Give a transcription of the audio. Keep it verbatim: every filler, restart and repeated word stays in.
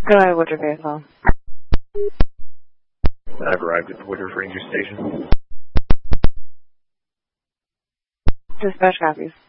Go ahead, Woodruff A S L. I've arrived at the Woodruff Ranger Station. Dispatch copies.